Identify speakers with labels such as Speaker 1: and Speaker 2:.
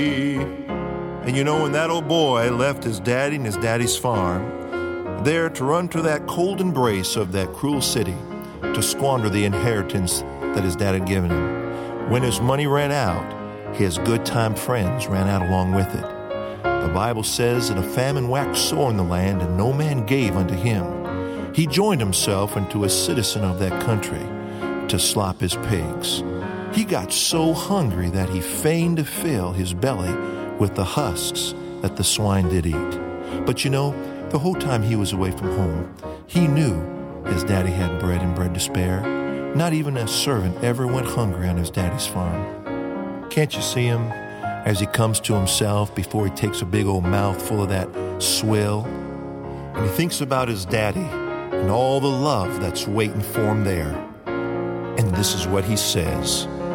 Speaker 1: And you know, when that old boy left his daddy and his daddy's farm, there to run to that cold embrace of that cruel city, to squander the inheritance that his dad had given him. When his money ran out, his good time friends ran out along with it. The Bible says that a famine waxed sore in the land, and no man gave unto him. He joined himself unto a citizen of that country to slop his pigs. He got so hungry that he feigned to fill his belly with the husks that the swine did eat. But you know, the whole time he was away from home, he knew his daddy had bread and bread to spare. Not even a servant ever went hungry on his daddy's farm. Can't you see him as he comes to himself before he takes a big old mouthful of that swill? And he thinks about his daddy and all the love that's waiting for him there. And this is what he says.